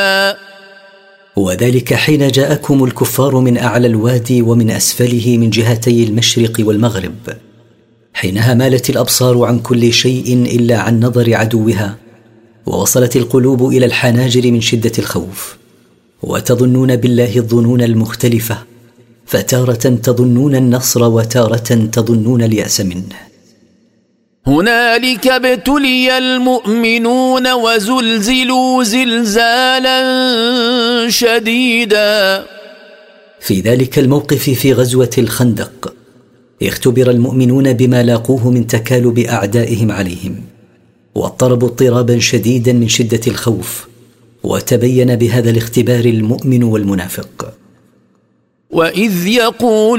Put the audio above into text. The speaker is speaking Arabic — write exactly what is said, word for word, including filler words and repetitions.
وذلك حين جاءكم الكفار من أعلى الوادي ومن أسفله من جهتي المشرق والمغرب، حينها مالت الأبصار عن كل شيء إلا عن نظر عدوها، ووصلت القلوب إلى الحناجر من شدة الخوف، وتظنون بالله الظنون المختلفة، فتارة تظنون النصر وتارة تظنون اليأس منه. هنالك ابتلي المؤمنون وزلزلوا زلزالا شديدا. في ذلك الموقف في غزوة الخندق اختبر المؤمنون بما لاقوه من تكالب أعدائهم عليهم، واضطربوا اضطرابا شديدا من شدة الخوف، وتبين بهذا الاختبار المؤمن والمنافق. وإذ يقول